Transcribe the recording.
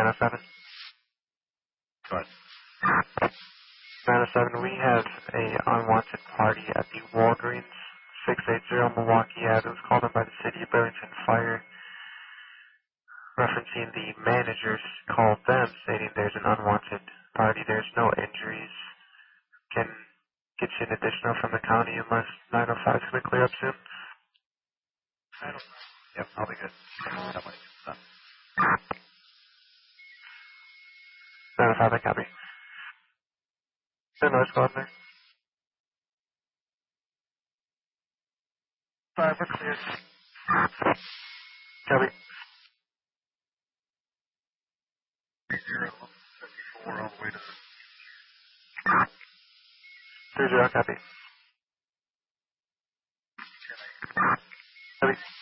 907. Go ahead. 907, we have a unwanted party at the Walgreens, 680 Milwaukee Ave. It was called in by the City of Burlington Fire, referencing the managers called them, stating there's an unwanted party. There's no injuries. Can get you an additional from the county unless 905 is going to clear up soon. Yep, I'll be good. That way. 905, I copy. No noise go there. 5, we're clear. Copy. 054 all the way to 30, copy. Copy.